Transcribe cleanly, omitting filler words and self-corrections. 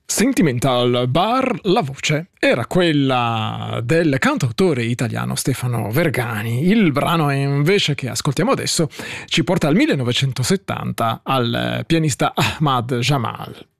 Sentimental Bar, la voce era quella del cantautore italiano Stefano Vergani. Il brano invece che ascoltiamo adesso ci porta al 1970 al pianista Ahmad Jamal.